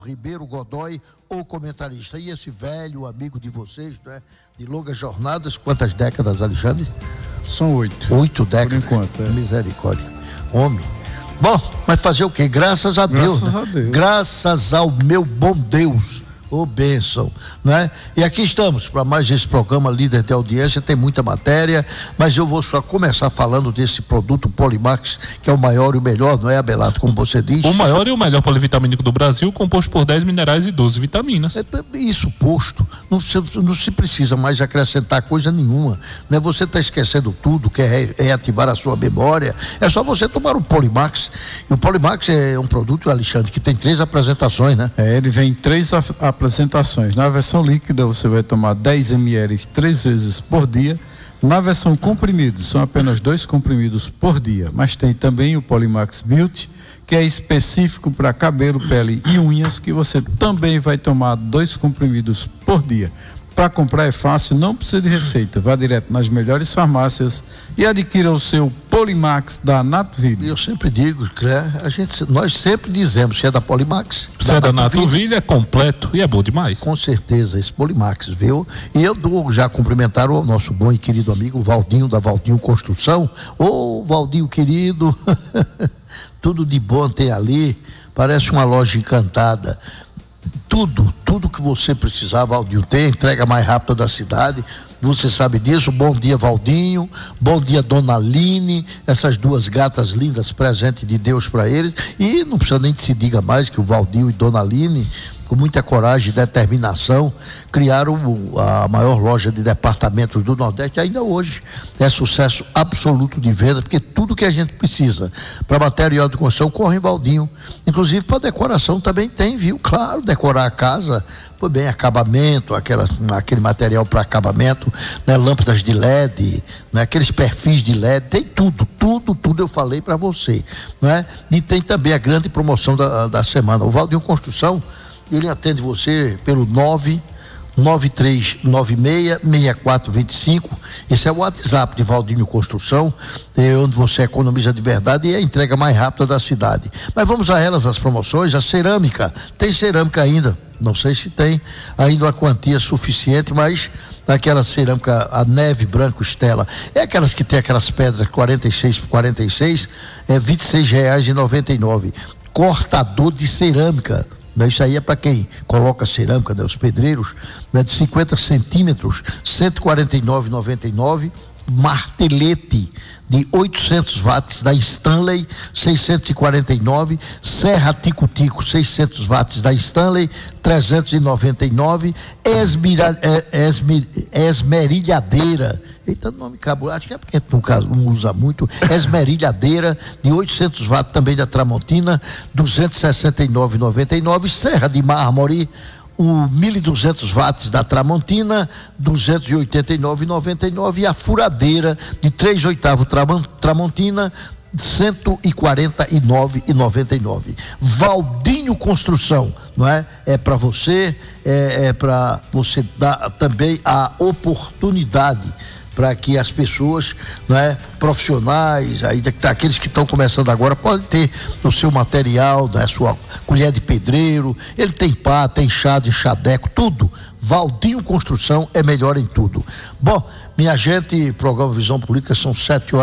Ribeiro Godoy, o comentarista. E esse velho amigo de vocês, né? De longas jornadas, quantas décadas, Alexandre? São 8. 8 décadas. Por enquanto, Misericórdia. Homem. Bom, mas fazer o quê? Graças a Deus. Graças a Deus. Graças ao meu bom Deus. Ô, bênção, né? E aqui estamos para mais esse programa Líder de Audiência. Tem muita matéria, mas eu vou só começar falando desse produto Polimax, que é o maior e o melhor, não é, Abelardo, como você diz? O maior e o melhor polivitamínico do Brasil, composto por 10 minerais e 12 vitaminas. Isso posto, não se precisa mais acrescentar coisa nenhuma, né? Você está esquecendo tudo, quer reativar a sua memória, é só você tomar o Polimax. E o Polimax é um produto, Alexandre, que tem 3 apresentações, né? Ele vem em 3 apresentações. Na versão líquida você vai tomar 10 ml 3 vezes por dia. Na versão comprimido são apenas 2 comprimidos por dia, mas tem também o Polimax Beauty, que é específico para cabelo, pele e unhas, que você também vai tomar 2 comprimidos por dia. Para comprar é fácil, não precisa de receita. Vá direto nas melhores farmácias e adquira o seu Polimax da Natoville. Eu sempre digo, nós sempre dizemos, se é da Polimax, se é da Natoville, é completo e é bom demais. Com certeza, esse Polimax, viu? E eu dou já cumprimentar o nosso bom e querido amigo Valdinho, da Valdinho Construção. Ô, Valdinho querido, tudo de bom tem ali, parece uma loja encantada. Tudo que você precisar, Valdinho tem, entrega mais rápida da cidade, você sabe disso. Bom dia, Valdinho, bom dia, Dona Aline, essas 2 gatas lindas, presente de Deus para eles. E não precisa nem que se diga mais que o Valdinho e Dona Aline, com muita coragem e determinação, criaram a maior loja de departamentos do Nordeste. Ainda hoje é sucesso absoluto de venda, porque tudo que a gente precisa para material de construção corre em Valdinho, inclusive para decoração também tem, viu? Claro, decorar a casa, foi bem, acabamento, aquele material para acabamento, né? Lâmpadas de LED, né? Aqueles perfis de LED, tem tudo eu falei para você, né? E tem também a grande promoção da semana. O Valdinho Construção, ele atende você pelo 993966425. Esse é o WhatsApp de Valdinho Construção, onde você economiza de verdade e é a entrega mais rápida da cidade. Mas vamos a elas, as promoções. A cerâmica, tem cerâmica ainda, não sei se tem ainda uma quantia suficiente, mas aquela cerâmica, a neve branco Estela, é aquelas que tem aquelas pedras 46 por 46, é R$26,99. Cortador de cerâmica, isso aí é para quem coloca cerâmica, né? Os pedreiros, né? De 50 centímetros, R$149,99. Martelete de 800 watts da Stanley, R$649. Serra Tico-Tico, 600 watts da Stanley, R$399. Esmerilhadeira, eita, nome cabuloso, acho que é porque no caso não usa muito. Esmerilhadeira de 800 watts também da Tramontina, R$269,99. Serra de Mármore, o 1.200 watts da Tramontina, R$289,99. E a furadeira de 3/8 Tramontina, R$149,99. Valdinho Construção, não é? É para você, é para você dar também a oportunidade para que as pessoas, né, profissionais, aqueles que estão começando agora, podem ter no seu material, né, sua colher de pedreiro, ele tem pá, tem chá de chadeco, tudo. Valdinho Construção é melhor em tudo. Bom, minha gente, programa Visão Política, são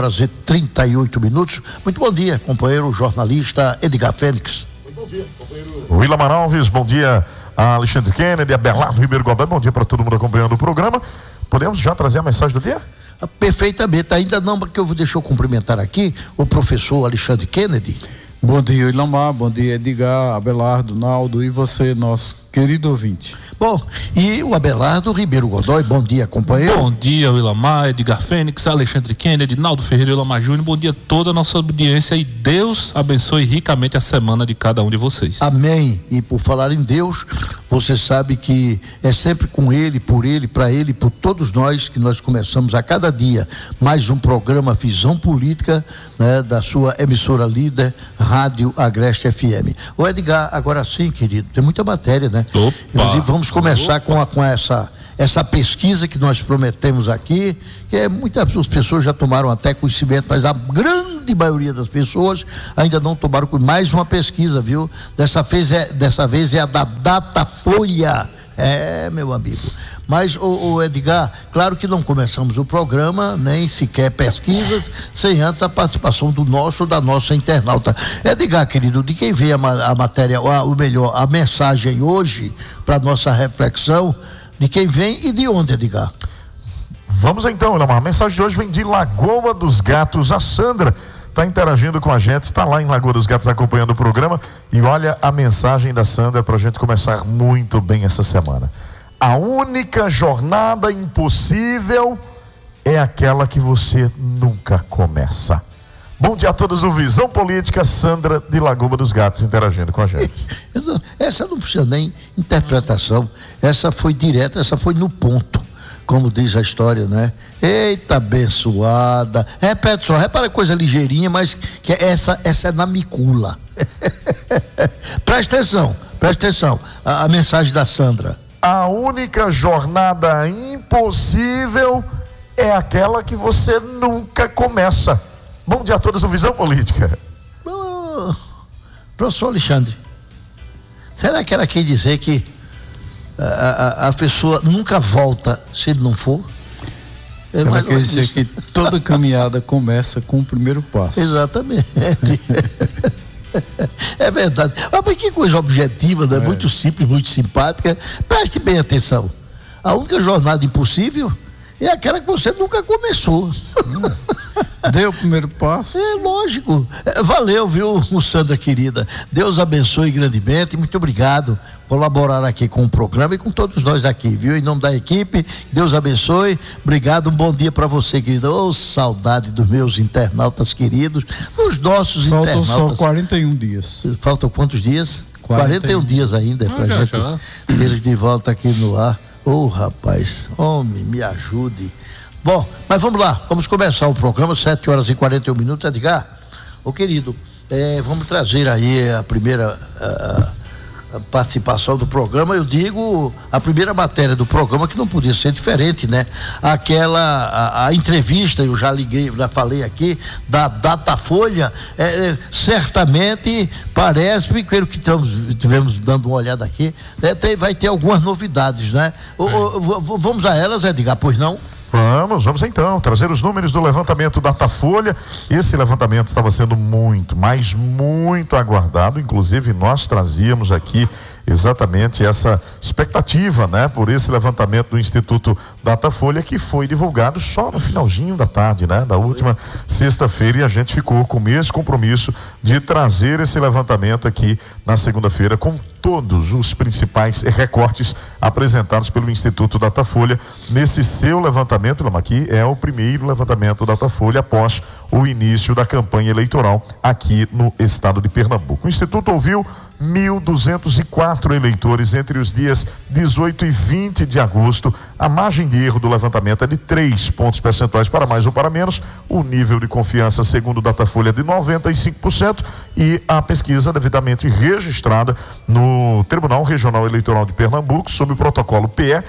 7h38. Muito bom dia, companheiro jornalista Edgar Fênix. Muito bom dia, companheiro Willamar Alves, bom dia a Alexandre Kennedy, a Abelardo Ribeiro Godoy, bom dia para todo mundo acompanhando o programa. Podemos já trazer a mensagem do dia? Perfeitamente, ainda não, porque deixa eu cumprimentar aqui o professor Alexandre Kennedy. Bom dia, Willamar, bom dia, Edgar, Abelardo, Naldo e você, nosso querido ouvinte. Bom, e o Abelardo Ribeiro Godoy, bom dia, companheiro. Bom dia, Willamar, Edgar Fênix, Alexandre Kennedy, Naldo Ferreira e Willamar Júnior, bom dia a toda a nossa audiência e Deus abençoe ricamente a semana de cada um de vocês. Amém. E por falar em Deus, você sabe que é sempre com Ele, para Ele, por todos nós que nós começamos a cada dia mais um programa Visão Política, né, da sua emissora líder, Rádio Agreste FM. O Edgar, agora sim, querido, tem muita matéria, né? Opa. Vamos começar com essa pesquisa que nós prometemos aqui, que muitas pessoas já tomaram até conhecimento, mas a grande grande maioria das pessoas ainda não tomaram mais uma pesquisa, viu? Dessa vez é a da Datafolha. Meu amigo. Mas, o Edgar, claro que não começamos o programa, nem sequer pesquisas, sem antes a participação da nossa internauta. Edgar, querido, de quem veio a matéria, a mensagem hoje, para nossa reflexão, de quem vem e de onde, Edgar? Vamos então, Ilamar. A mensagem de hoje vem de Lagoa dos Gatos. A Sandra está interagindo com a gente, está lá em Lagoa dos Gatos acompanhando o programa. E olha a mensagem da Sandra para a gente começar muito bem essa semana. A única jornada impossível é aquela que você nunca começa. Bom dia a todos do Visão Política. Sandra de Lagoa dos Gatos interagindo com a gente. Essa não precisa nem interpretação, essa foi direta, essa foi no ponto, como diz a história, né? Eita, abençoada. Repete só, repara coisa ligeirinha, mas que essa é na micula. Presta atenção, a mensagem da Sandra. A única jornada impossível é aquela que você nunca começa. Bom dia a todos do Visão Política. Professor Alexandre, será que ela quer dizer que a pessoa nunca volta se ele não for? Ela quer dizer que toda caminhada começa com o primeiro passo. Exatamente. É verdade. Mas que coisa objetiva, né? Muito simples, muito simpática. Preste bem atenção. A única jornada impossível é aquela que você nunca começou. Deu o primeiro passo? É lógico. Valeu, viu, Sandra querida. Deus abençoe grandemente. Muito obrigado por colaborar aqui com o programa e com todos nós aqui, viu? Em nome da equipe, Deus abençoe. Obrigado, um bom dia para você, querida. Saudade dos meus internautas queridos, dos nossos internautas. Faltam só 41 dias. Faltam quantos dias? 41 dias ainda pra gente ter eles de volta aqui no ar. Rapaz, homem, me ajude. Bom, mas vamos lá, vamos começar o programa, 7h41, Edgar. Querido, vamos trazer aí a primeira a participação do programa. Eu digo a primeira matéria do programa, que não podia ser diferente, né? A entrevista, eu já falei aqui, da Datafolha, certamente parece, pelo que tivemos dando uma olhada aqui, vai ter algumas novidades, né? Vamos a elas, Edgar, pois não? Vamos então trazer os números do levantamento Datafolha. Esse levantamento estava sendo muito aguardado, inclusive nós trazíamos aqui exatamente essa expectativa, né, por esse levantamento do Instituto Datafolha, que foi divulgado só no finalzinho da tarde, né, da última sexta-feira, e a gente ficou com esse compromisso de trazer esse levantamento aqui na segunda-feira com todos os principais recortes apresentados pelo Instituto Datafolha nesse seu levantamento. Aqui é o primeiro levantamento Datafolha após o início da campanha eleitoral aqui no estado de Pernambuco. O Instituto ouviu 1.204 eleitores entre os dias 18 e 20 de agosto. A margem de erro do levantamento é de 3 pontos percentuais para mais ou para menos. O nível de confiança, segundo o Datafolha, é de 95%, e a pesquisa devidamente registrada no Tribunal Regional Eleitoral de Pernambuco, sob o protocolo PE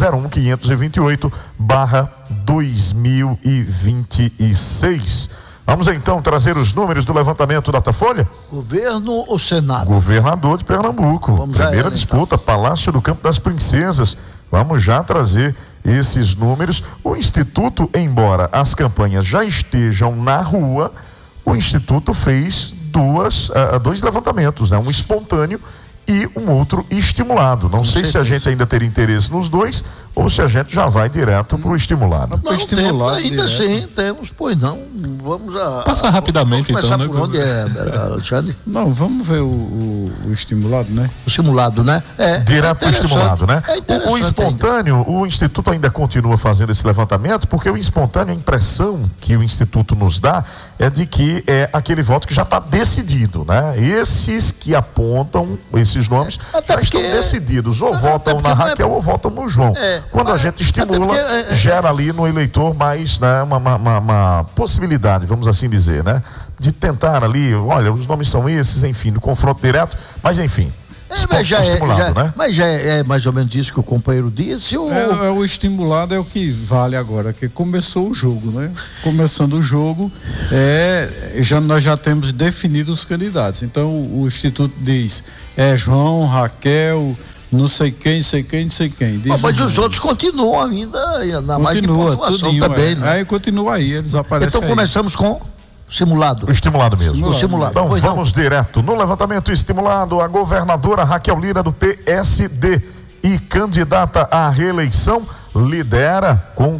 01528/2026. Vamos então trazer os números do levantamento Datafolha? Governo ou Senado? Governador de Pernambuco. Primeira disputa, então. Palácio do Campo das Princesas. Vamos já trazer esses números. O Instituto, embora as campanhas já estejam na rua, o Instituto fez dois levantamentos, né? Um espontâneo e um outro estimulado. Não sei se a gente ainda teria interesse nos dois ou se a gente já vai direto para o estimulado. Não, estimulado temos, ainda sim, temos, pois não. Vamos Passa rapidamente vamos então, né? Por onde Alexandre? Não, vamos ver o estimulado, né? O simulado, né? Direto para o estimulado, né? O espontâneo, ainda. O Instituto ainda continua fazendo esse levantamento, porque o espontâneo, a impressão que o Instituto nos dá é de que é aquele voto que já está decidido, né? Esses que apontam esses nomes já estão decididos, ou votam na Raquel ou votam no João. Quando a gente estimula, gera ali no eleitor mais, né, uma possibilidade, vamos assim dizer, né, de tentar ali, olha, os nomes são esses, enfim, no confronto direto, mas enfim, Mas já é mais ou menos isso que o companheiro disse? Ou... O estimulado é o que vale agora, que começou o jogo, né? Começando o jogo, nós já temos definido os candidatos. Então o Instituto diz, João, Raquel, não sei quem. Mas os outros continuam ainda na mais de pontuação também, né? Aí continua aí, eles aparecem. Então começamos com simulado. O estimulado mesmo. O simulado. Então vamos direto. No levantamento estimulado, a governadora Raquel Lira, do PSD e candidata à reeleição, lidera com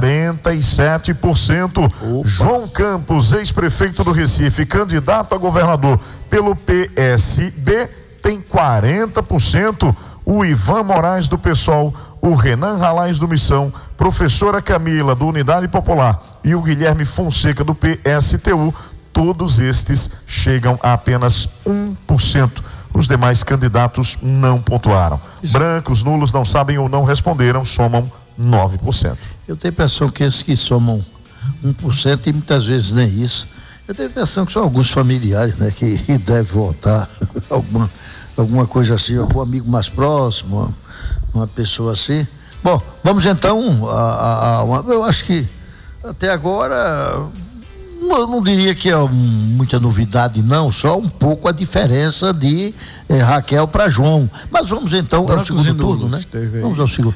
47%. Opa. João Campos, ex-prefeito do Recife, candidato a governador pelo PSB, tem 40%. O Ivan Moraes, do PSOL, o Renan Ralais, do Missão, professora Camila, do Unidade Popular, e o Guilherme Fonseca, do PSTU, todos estes chegam a apenas 1%. Os demais candidatos não pontuaram. Brancos, nulos, não sabem ou não responderam, somam 9%. Eu tenho a impressão que esses que somam 1% e muitas vezes nem isso. Eu tenho a impressão que são alguns familiares, né, que devem votar alguma coisa assim, algum amigo mais próximo, uma pessoa assim. Bom, vamos então eu acho que até agora eu não diria que é muita novidade não, só um pouco a diferença de Raquel para João, mas vamos então ao segundo turno, né? Vamos ao segundo.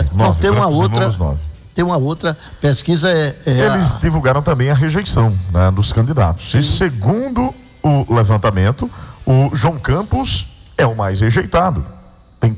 Tem uma outra pesquisa eles divulgaram também a rejeição, né, dos candidatos. Sim. E segundo o levantamento, o João Campos é o mais rejeitado, tem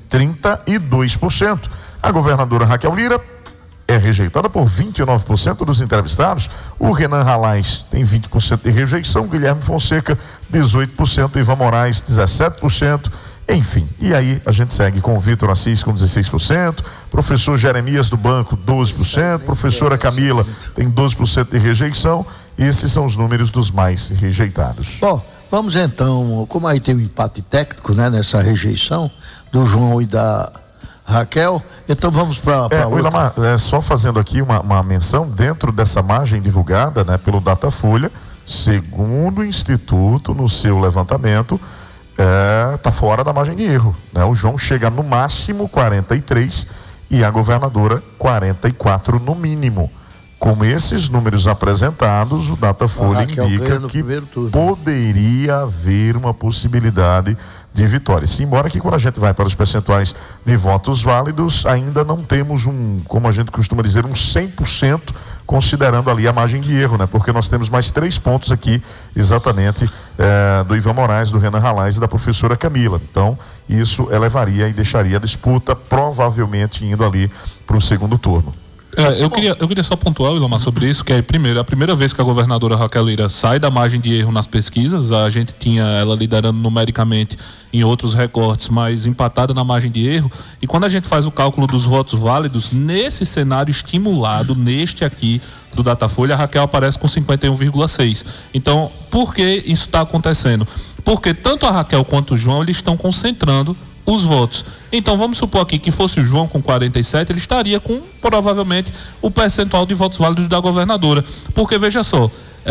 32%. A governadora Raquel Lira é rejeitada por 29% dos entrevistados. O Renan Ralais tem 20% de rejeição, Guilherme Fonseca 18%, Ivan Moraes 17%, enfim. E aí a gente segue com o Vitor Assis com 16%, professor Jeremias do Banco 12%, professora Camila tem 12% de rejeição. Esses são os números dos mais rejeitados. Bom, vamos então, como aí tem um empate técnico, né, nessa rejeição do João e da Raquel, então vamos para Ilamar, só fazendo aqui uma menção, dentro dessa margem divulgada, né, pelo Datafolha, segundo o Instituto, no seu levantamento, está fora da margem de erro, né? O João chega no máximo 43% e a governadora 44% no mínimo. Com esses números apresentados, o Datafolha indica que poderia haver uma possibilidade de vitória. Sim, embora que quando a gente vai para os percentuais de votos válidos, ainda não temos como a gente costuma dizer, 100%, considerando ali a margem de erro, né? Porque nós temos mais 3 pontos aqui, exatamente, do Ivan Moraes, do Renan Ralais e da professora Camila. Então, isso elevaria e deixaria a disputa provavelmente indo ali para o segundo turno. Eu queria só pontuar, Ilamar, sobre isso, que é a primeira vez que a governadora Raquel Lira sai da margem de erro nas pesquisas. A gente tinha ela liderando numericamente em outros recortes, mas empatada na margem de erro. E quando a gente faz o cálculo dos votos válidos, nesse cenário estimulado, neste aqui do Datafolha, a Raquel aparece com 51,6%. Então, por que isso está acontecendo? Porque tanto a Raquel quanto o João, eles estão concentrando os votos. Então vamos supor aqui que fosse o João com 47%, ele estaria com provavelmente o percentual de votos válidos da governadora, porque veja só,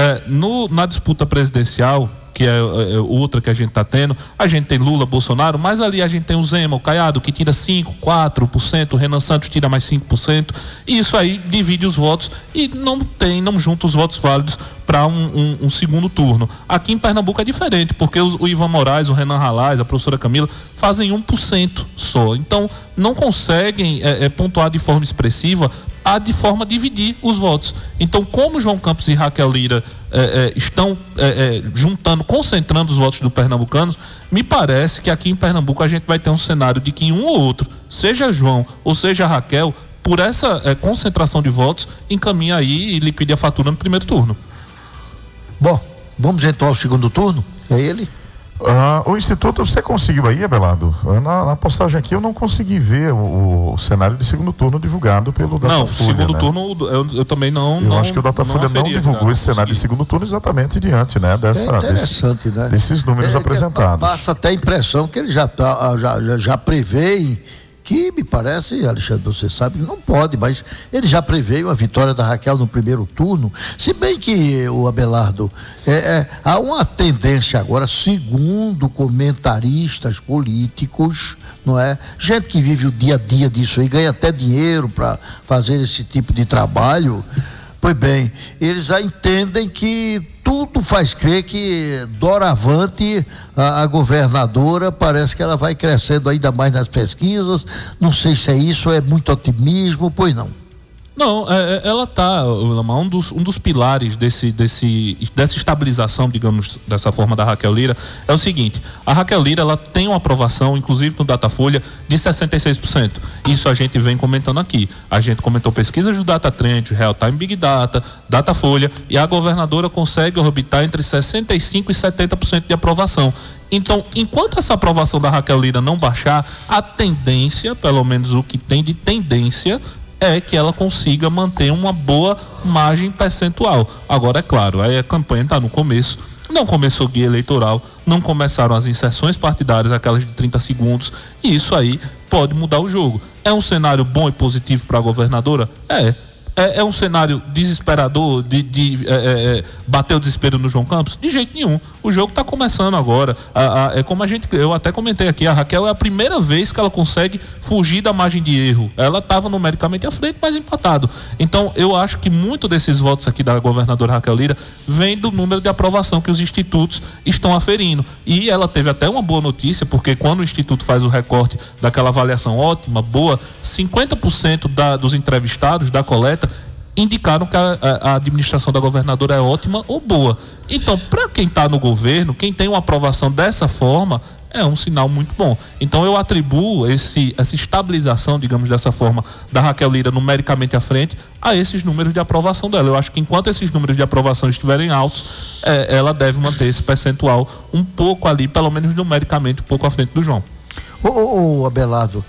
na disputa presidencial, que é outra que a gente está tendo, a gente tem Lula, Bolsonaro, mas ali a gente tem o Zema, o Caiado, que tira 5%, 4%, o Renan Santos tira mais 5%, e isso aí divide os votos e não junta os votos válidos para um segundo turno. Aqui em Pernambuco é diferente, porque o Ivan Moraes, o Renan Ralais, a professora Camila fazem 1% só, então não conseguem pontuar de forma expressiva, de forma a dividir os votos. Então, como João Campos e Raquel Lira estão concentrando os votos dos pernambucanos, me parece que aqui em Pernambuco a gente vai ter um cenário de que um ou outro, seja João ou seja Raquel, por essa concentração de votos, encaminha aí e liquida a fatura no primeiro turno. Bom, vamos então ao segundo turno? É ele? O Instituto, você conseguiu aí, Abelardo? Na postagem aqui eu não consegui ver o cenário de segundo turno divulgado pelo Datafolha. Não, segundo turno eu também não. Eu acho que o Datafolha não divulgou esse cenário de segundo turno exatamente diante, né? Né? Desses números apresentados. Passa até a impressão que ele já prevê que me parece, Alexandre, você sabe que não pode, mas ele já preveio a vitória da Raquel no primeiro turno, se bem que, o Abelardo, há uma tendência agora, segundo comentaristas políticos, não é? Gente que vive o dia a dia disso aí, ganha até dinheiro para fazer esse tipo de trabalho. Pois bem, eles já entendem que tudo faz crer que doravante a governadora parece que ela vai crescendo ainda mais nas pesquisas. Não sei se é isso, é muito otimismo, pois não. Não, ela está, um dos pilares dessa estabilização, digamos, dessa forma da Raquel Lira, é o seguinte: a Raquel Lira, ela tem uma aprovação, inclusive no Datafolha, de 66%. Isso a gente vem comentando aqui. A gente comentou pesquisas do Datatrend, Real Time Big Data, Datafolha, e a governadora consegue orbitar entre 65% e 70% de aprovação. Então, enquanto essa aprovação da Raquel Lira não baixar, a tendência, pelo menos o que tem de tendência, é que ela consiga manter uma boa margem percentual. Agora, é claro, aí a campanha está no começo, não começou guia eleitoral, não começaram as inserções partidárias, aquelas de 30 segundos, e isso aí pode mudar o jogo. É um cenário bom e positivo para a governadora? É um cenário desesperador de bater o desespero no João Campos? De jeito nenhum. O jogo está começando agora. É como eu até comentei aqui, a Raquel é a primeira vez que ela consegue fugir da margem de erro. Ela estava numericamente à frente, mas empatado. Então, eu acho que muito desses votos aqui da governadora Raquel Lira vem do número de aprovação que os institutos estão aferindo. E ela teve até uma boa notícia, porque quando o instituto faz o recorte daquela avaliação ótima, boa, 50% dos entrevistados da coleta indicaram que a administração da governadora é ótima ou boa. Então, para quem está no governo, quem tem uma aprovação dessa forma, é um sinal muito bom. Então, eu atribuo essa estabilização, digamos dessa forma, da Raquel Lira numericamente à frente, a esses números de aprovação dela. Eu acho que enquanto esses números de aprovação estiverem altos, ela deve manter esse percentual um pouco ali, pelo menos numericamente, um pouco à frente do João. Ô Abelardo,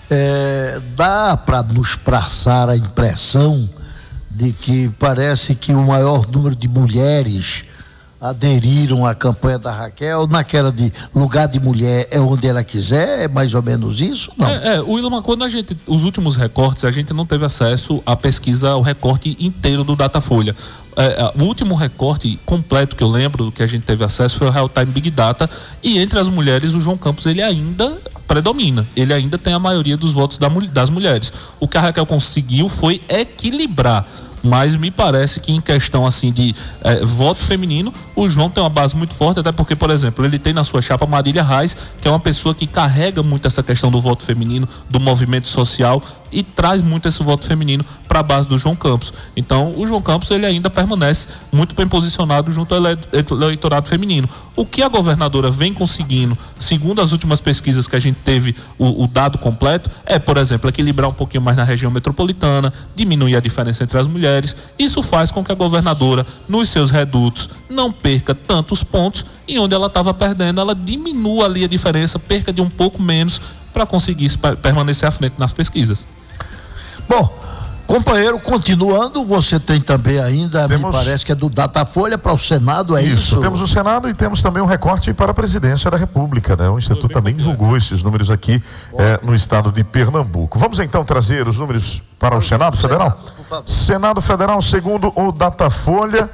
dá para nos passar a impressão de que parece que o maior número de mulheres aderiram à campanha da Raquel, naquela de lugar de mulher é onde ela quiser, é mais ou menos isso? Não. Wilma, quando os últimos recortes, a gente não teve acesso à pesquisa, ao recorte inteiro do Datafolha. O último recorte completo que eu lembro que a gente teve acesso foi o Real Time Big Data, e entre as mulheres o João Campos ele ainda predomina, ele ainda tem a maioria dos votos das mulheres. O que a Raquel conseguiu foi equilibrar, mas me parece que em questão assim de voto feminino, o João tem uma base muito forte, até porque, por exemplo, ele tem na sua chapa Marília Reis, que é uma pessoa que carrega muito essa questão do voto feminino, do movimento social, e traz muito esse voto feminino para a base do João Campos. Então, o João Campos ele ainda permanece muito bem posicionado junto ao eleitorado feminino. O que a governadora vem conseguindo, segundo as últimas pesquisas que a gente teve o dado completo, é, por exemplo, equilibrar um pouquinho mais na região metropolitana, diminuir a diferença entre as mulheres. Isso faz com que a governadora, nos seus redutos, não perca tantos pontos, e onde ela estava perdendo, ela diminua ali a diferença, perca de um pouco menos, para conseguir permanecer à frente nas pesquisas. Bom, companheiro, continuando, você tem também ainda, me parece que é do Datafolha para o Senado, é isso? Temos o Senado e temos também um recorte para a presidência da República, né? O Instituto também divulgou esses números aqui no estado de Pernambuco. Vamos então trazer os números para o Senado Federal? Senado Federal, segundo o Datafolha,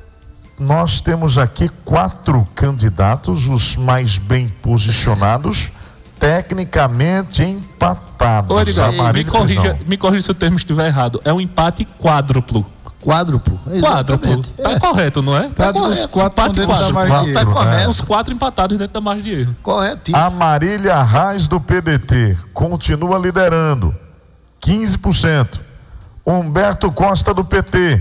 nós temos aqui 4 candidatos, os mais bem posicionados, tecnicamente empatados. Ô, Edgar, me corrija se o termo estiver errado. É um empate quádruplo. Quádruplo? Quádruplo. Tá correto, não é? Tá correto. Os 4 dentro da margem de erro. Tá correto. Os 4 empatados dentro da margem de erro. Corretinho. A Marília Reis do PDT continua liderando, 15%. Humberto Costa do PT,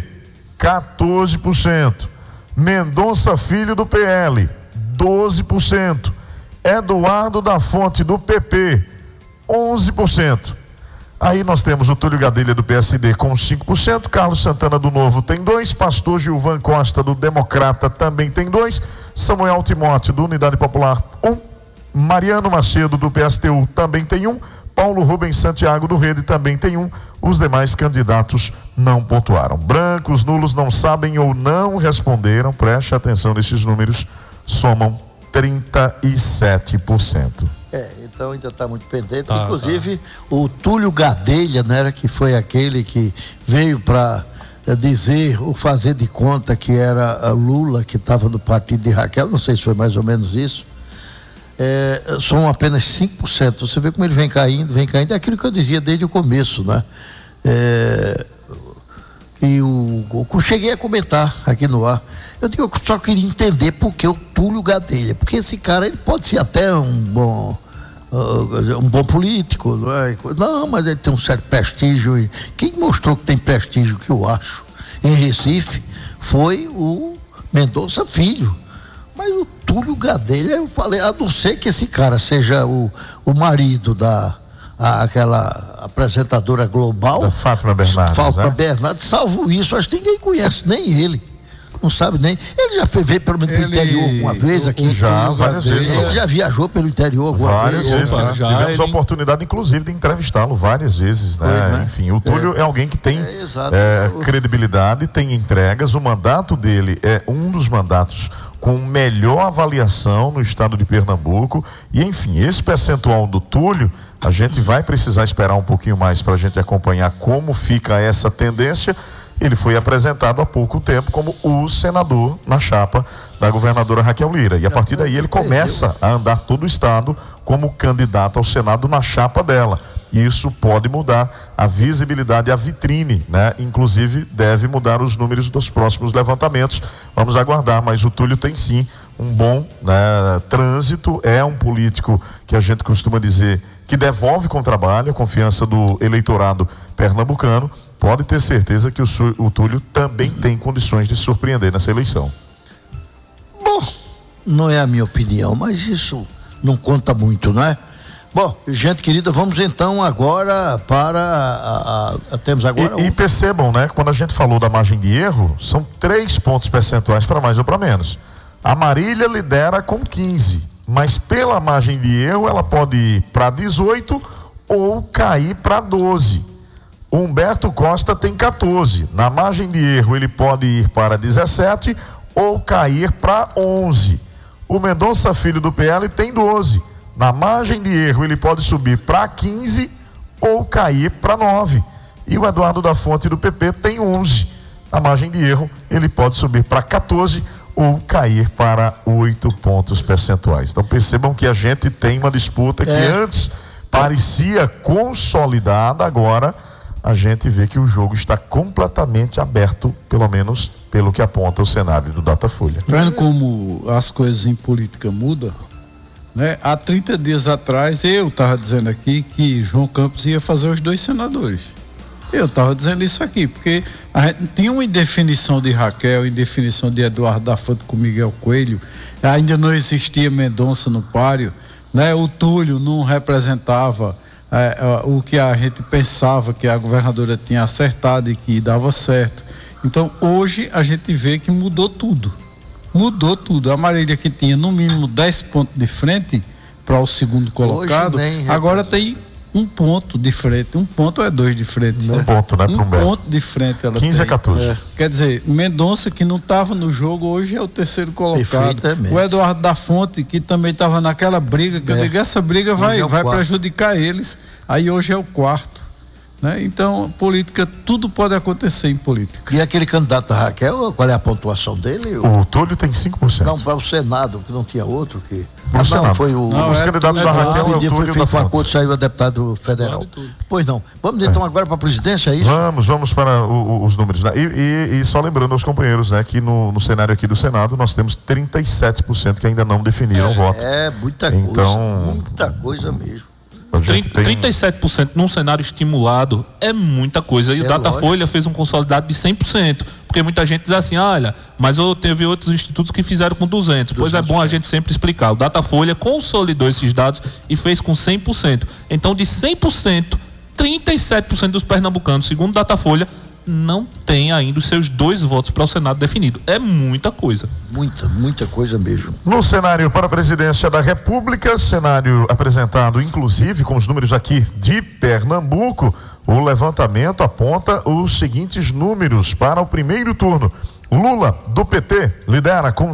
14%. Mendonça Filho do PL, 12%. Eduardo da Fonte do PP, 11%. Aí nós temos o Túlio Gadelha do PSD com 5%, Carlos Santana do Novo tem 2%, Pastor Gilvan Costa do Democrata também tem 2%, Samuel Timóteo do Unidade Popular 1%, Mariano Macedo do PSTU também tem 1%, Paulo Rubens Santiago do Rede também tem 1%, os demais candidatos não pontuaram. Brancos, nulos, não sabem ou não responderam, preste atenção nesses números, somam 37%. Então ainda está muito pendente. Inclusive, o Túlio Gadelha, né, que foi aquele que veio para dizer ou fazer de conta que era Lula, que estava no partido de Raquel, não sei se foi mais ou menos isso. São apenas 5%. Você vê como ele vem caindo. É aquilo que eu dizia desde o começo, né? E eu cheguei a comentar aqui no ar. Eu digo que eu só queria entender por que o Túlio Gadelha. Porque esse cara, ele pode ser até um bom político, não é? Não, mas ele tem um certo prestígio. E quem mostrou que tem prestígio, que eu acho, em Recife, foi o Mendonça Filho. Mas o Túlio Gadelha, eu falei, a não ser que esse cara seja o marido aquela apresentadora global, da Fátima Bernardes, salvo isso, acho que ninguém conhece, nem ele. Não sabe nem. Ele já veio pelo menos pelo interior alguma vez aqui. Várias vezes. Ele já viajou pelo interior alguma vez. Várias vezes. Tivemos a oportunidade, inclusive, de entrevistá-lo várias vezes, né? Enfim, o Túlio é alguém que tem credibilidade, tem entregas. O mandato dele é um dos mandatos com melhor avaliação no estado de Pernambuco. E, enfim, esse percentual do Túlio, a gente vai precisar esperar um pouquinho mais para a gente acompanhar como fica essa tendência. Ele foi apresentado há pouco tempo como o senador na chapa da governadora Raquel Lira. E a partir daí ele começa a andar todo o estado como candidato ao Senado na chapa dela. E isso pode mudar a visibilidade, a vitrine, né? Inclusive deve mudar os números dos próximos levantamentos. Vamos aguardar, mas o Túlio tem sim um bom, né, trânsito, é um político que a gente costuma dizer que devolve com trabalho a confiança do eleitorado pernambucano. Pode ter certeza que o Túlio também tem condições de surpreender nessa eleição. Bom, não é a minha opinião, mas isso não conta muito, não é? Bom, gente querida, vamos então agora para temos agora e percebam, né, quando a gente falou da margem de erro, são 3 pontos percentuais para mais ou para menos. A Marília lidera com 15, mas pela margem de erro ela pode ir para 18 ou cair para 12. O Humberto Costa tem 14. Na margem de erro ele pode ir para 17 ou cair para 11. O Mendonça Filho do PL tem 12. Na margem de erro ele pode subir para 15 ou cair para 9. E o Eduardo da Fonte do PP tem 11. Na margem de erro ele pode subir para 14 ou cair para 8 pontos percentuais. Então percebam que a gente tem uma disputa que antes parecia consolidada, agora a gente vê que o jogo está completamente aberto, pelo menos pelo que aponta o cenário do Datafolha. Vendo como as coisas em política mudam, né? Há 30 dias atrás eu estava dizendo aqui que João Campos ia fazer os 2 senadores. Eu estava dizendo isso aqui, porque a gente tinha uma indefinição de Raquel, indefinição de Eduardo da Fonte com Miguel Coelho, ainda não existia Mendonça no páreo, né? O Túlio não representava o que a gente pensava que a governadora tinha acertado e que dava certo. Então hoje a gente vê que mudou tudo. A Marília, que tinha no mínimo 10 pontos de frente para o segundo colocado, agora tem 1 ponto de frente. 1 ponto é 2 de frente. 1 ponto, né? 1 ponto de frente ela 15 tem. a 14. Quer dizer, Mendonça, que não estava no jogo, hoje é o 3º colocado. O Eduardo da Fonte, que também estava naquela briga, que eu digo, essa briga vai prejudicar eles. Aí hoje é o 4º. Né? Então, política, tudo pode acontecer em política. E aquele candidato da Raquel, qual é a pontuação dele? O Túlio tem 5%. Não, para o Senado, que não tinha outro que... Os candidatos da Raquel é o Túlio da Fonte. Acordo, saiu a deputado federal. Pois não. Vamos então agora para a presidência, é isso? Vamos para os números. Né? E só lembrando aos companheiros, né, que no cenário aqui do Senado nós temos 37% que ainda não definiram o voto. Muita coisa, muita coisa mesmo. 37% num cenário estimulado é muita coisa. E o Datafolha fez um consolidado de 100%. Porque muita gente diz assim, olha, mas teve outros institutos que fizeram com 200. Pois é bom a gente sempre explicar. O Datafolha consolidou esses dados e fez com 100%. Então, de 100%, 37% dos pernambucanos, segundo o Datafolha, não tem ainda os seus 2 votos para o Senado definido. É muita coisa. Muita coisa mesmo. No cenário para a presidência da República, cenário apresentado inclusive com os números aqui de Pernambuco, o levantamento aponta os seguintes números para o primeiro turno. Lula, do PT, lidera com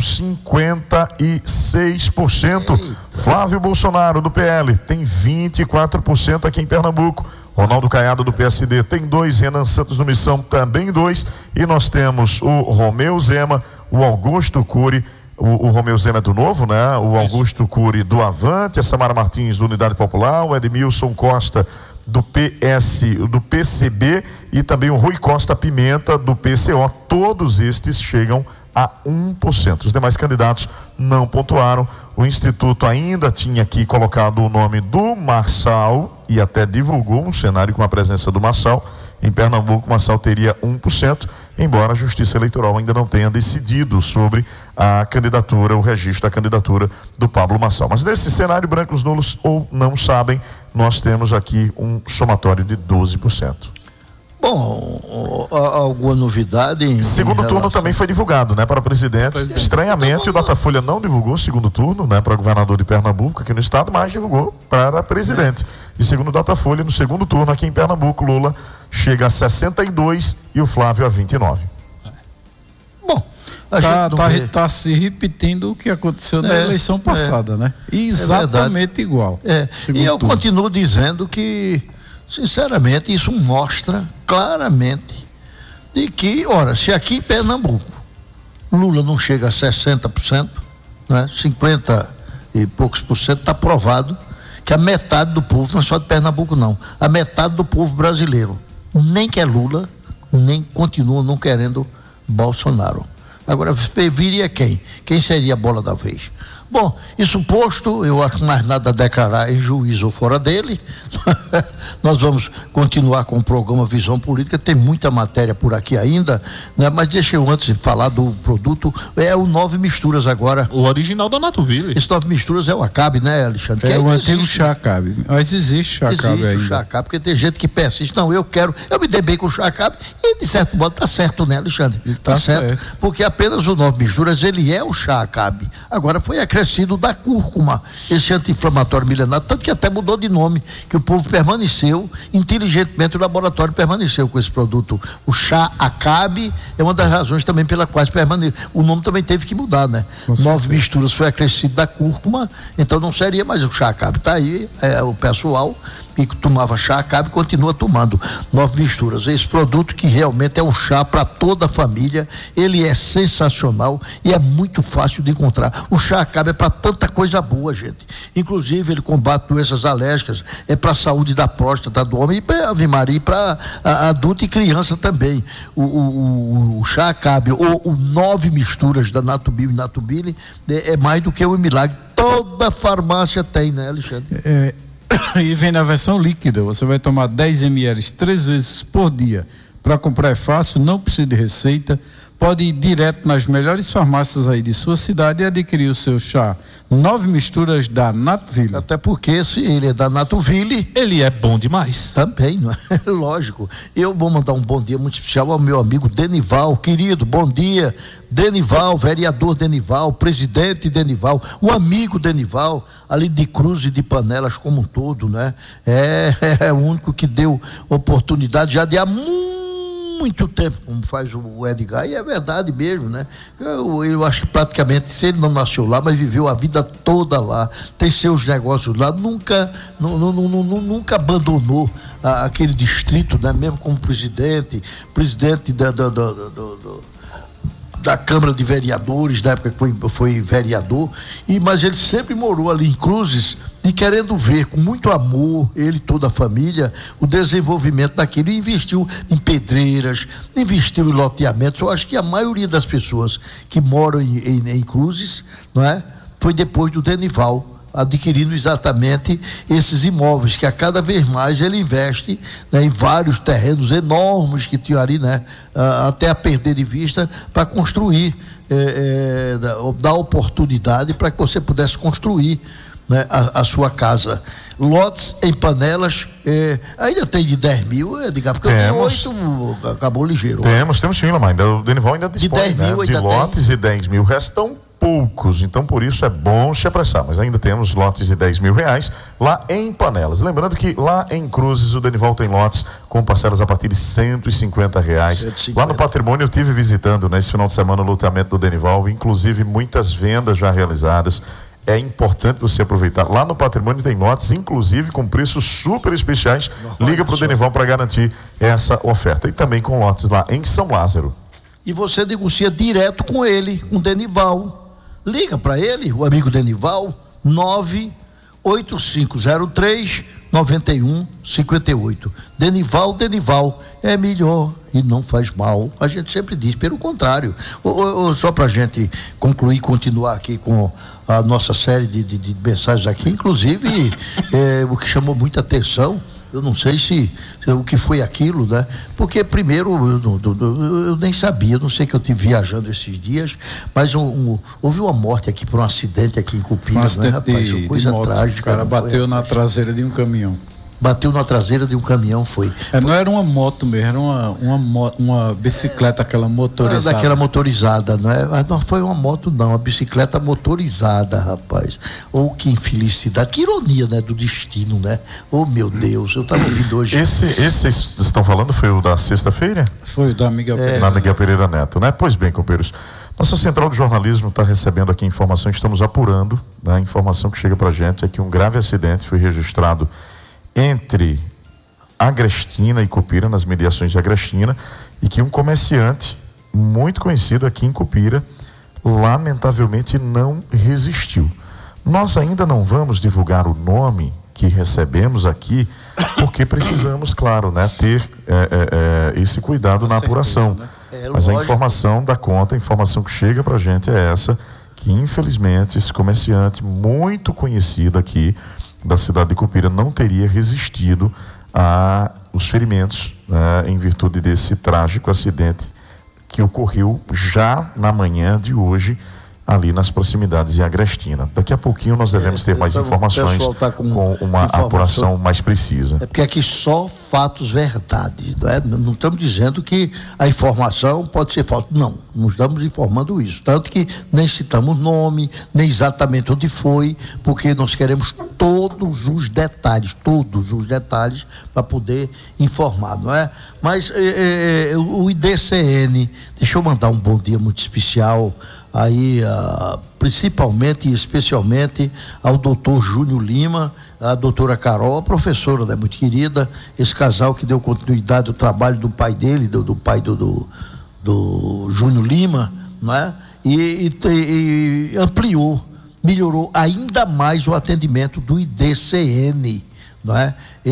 56%. Flávio Bolsonaro, do PL, tem 24% aqui em Pernambuco. Ronaldo Caiado, do PSD, tem 2%. Renan Santos, do Missão, também 2%. E nós temos o Romeu Zema, o Augusto Cury. O Romeu Zema é do Novo, né? O Augusto Cury, do Avante. A Samara Martins, do Unidade Popular. O Edmilson Costa, do PCB, e também o Rui Costa Pimenta, do PCO. Todos estes chegam a 1%. Os demais candidatos não pontuaram. O Instituto ainda tinha aqui colocado o nome do Marçal e até divulgou um cenário com a presença do Marçal. Em Pernambuco, o Marçal teria 1%, embora a Justiça Eleitoral ainda não tenha decidido sobre a candidatura, o registro da candidatura do Pablo Marçal. Mas nesse cenário, brancos, nulos ou não sabem, nós temos aqui um somatório de 12%. Bom, alguma novidade? Segundo turno também foi divulgado, né, para presidente. Estranhamente, o Datafolha não divulgou o segundo turno, né, para governador de Pernambuco aqui no estado, mas divulgou para presidente. E segundo o Datafolha, no segundo turno aqui em Pernambuco, Lula chega a 62 e o Flávio a 29. Bom, tá se repetindo o que aconteceu na eleição passada, né? Exatamente igual. E eu continuo dizendo que, sinceramente, isso mostra claramente de que, ora, se aqui em Pernambuco Lula não chega a 60%, né, 50 e poucos por cento, está provado que a metade do povo, não é só de Pernambuco não, a metade do povo brasileiro nem quer Lula, nem continua não querendo Bolsonaro. Agora, viria quem? Quem seria a bola da vez? Bom, isso posto, eu acho mais nada a declarar em juízo ou fora dele. Nós vamos continuar com o programa Visão Política, tem muita matéria por aqui ainda, né? Mas deixa eu antes falar do produto, é o 9 Misturas agora. O original da Natuville. Esse 9 Misturas é o Acabe, né, Alexandre? É o antigo chá Acabe, mas existe chá Acabe ainda. O chá Acabe, porque tem gente que persiste, não, eu me dei bem com o chá Acabe, e de certo modo tá certo, né, Alexandre? Tá certo, porque apenas o 9 Misturas, ele é o chá Acabe. Agora foi acrescido da cúrcuma, esse anti-inflamatório milenar, tanto que até mudou de nome, que o povo permaneceu, inteligentemente o laboratório permaneceu com esse produto. O chá Acabe é uma das razões também pela quais permaneceu. O nome também teve que mudar, né? 9 Misturas foi acrescido da cúrcuma, então não seria mais o chá Acabe. Tá aí, o pessoal que tomava chá Acabe continua tomando 9 Misturas. Esse produto que realmente é um chá para toda a família, ele é sensacional e é muito fácil de encontrar. O chá Acabe é para tanta coisa boa, gente. Inclusive ele combate doenças alérgicas, é para a saúde da próstata do homem e Ave Maria, para adulto e criança também. O chá Acabe ou o 9 Misturas da Natubio e Natubile é mais do que um milagre. Toda farmácia tem, né, Alexandre? E vem na versão líquida, você vai tomar 10 ml 3 vezes por dia. Para comprar é fácil, não precisa de receita, pode ir direto nas melhores farmácias aí de sua cidade e adquirir o seu chá 9 Misturas da Natuville. Até porque se ele é da Natuville, ele é bom demais. Também, não é? Lógico. Eu vou mandar um bom dia muito especial ao meu amigo Denival, querido, bom dia. Denival, vereador Denival, presidente Denival, o amigo Denival, ali de Cruz e de Panelas como um todo, né? É o único que deu oportunidade já de há muito tempo, como faz o Edgar, e é verdade mesmo, né? Eu acho que praticamente, se ele não nasceu lá, mas viveu a vida toda lá, tem seus negócios lá, nunca abandonou aquele distrito, né? Mesmo como presidente da Câmara de Vereadores, na época que foi vereador, mas ele sempre morou ali em Cruzes e querendo ver com muito amor, ele e toda a família, o desenvolvimento daquilo, e investiu em pedreiras, investiu em loteamentos. Eu acho que a maioria das pessoas que moram em Cruzes, não é? Foi depois do Denival, adquirindo exatamente esses imóveis, que a cada vez mais ele investe, né, em vários terrenos enormes que tinham ali, né, até a perder de vista, para construir, dar oportunidade para que você pudesse construir, né, a sua casa. Lotes em Panelas, ainda tem de 10 mil, Edgar, porque eu tenho 8, acabou ligeiro. Temos sim, mas o Denival ainda dispõe, de 10 mil, né, de lotes, e 10 mil restam poucos, então por isso é bom se apressar, mas ainda temos lotes de R$10.000 lá em Panelas. Lembrando que lá em Cruzes o Denival tem lotes com parcelas a partir de R$150. 150. Lá no Patrimônio eu tive visitando nesse final de semana o loteamento do Denival, inclusive muitas vendas já realizadas. É importante você aproveitar. Lá no Patrimônio tem lotes, inclusive com preços super especiais. Liga para o Denival para garantir essa oferta. E também com lotes lá em São Lázaro. E você negocia direto com ele, com o Denival. Liga para ele, o amigo Denival, 98503-9158. Denival é melhor e não faz mal. A gente sempre diz, pelo contrário. Só para a gente concluir, continuar aqui com a nossa série de mensagens aqui, inclusive o que chamou muita atenção, eu não sei se o que foi aquilo, né? Porque primeiro eu nem sabia, não sei que eu estive viajando esses dias, mas houve uma morte aqui por um acidente aqui em Cupira, né, rapaz? Uma coisa trágica. O cara bateu na traseira de um caminhão. Bateu na traseira de um caminhão, foi. Não era uma moto mesmo, era uma bicicleta, aquela motorizada. Daquela motorizada, não é? Mas não foi uma moto, não, uma bicicleta motorizada, rapaz. Oh, que infelicidade, que ironia, né, do destino, né? Oh, meu Deus, eu estava ouvindo hoje. Esse vocês estão falando foi o da sexta-feira? Foi o da Miguel Pereira. Da Miguel Pereira Neto, né? Pois bem, companheiros. Nossa central de jornalismo está recebendo aqui informação, estamos apurando, né? A informação que chega pra gente é que um grave acidente foi registrado entre Agrestina e Cupira, nas mediações de Agrestina, e que um comerciante muito conhecido aqui em Cupira, lamentavelmente não resistiu. Nós ainda não vamos divulgar o nome que recebemos aqui, porque precisamos, claro, né, ter esse cuidado na apuração. Mas a informação da conta, a informação que chega para a gente é essa, que infelizmente esse comerciante muito conhecido aqui da cidade de Cupira não teria resistido aos ferimentos, né, em virtude desse trágico acidente que ocorreu já na manhã de hoje ali nas proximidades de Agrestina. Daqui a pouquinho nós devemos ter mais informações com uma apuração mais precisa. É porque aqui só fatos verdades, não é? Não estamos dizendo que a informação pode ser falsa, não estamos informando isso, tanto que nem citamos nome, nem exatamente onde foi, porque nós queremos todos os detalhes para poder informar, não é? Mas o IDCN, deixa eu mandar um bom dia muito especial aí, principalmente e especialmente ao doutor Júnior Lima, a doutora Carol, a professora, né, muito querida, esse casal que deu continuidade ao trabalho do pai dele, do pai do Júnior Lima, né? E ampliou, melhorou ainda mais o atendimento do IDCN, não é?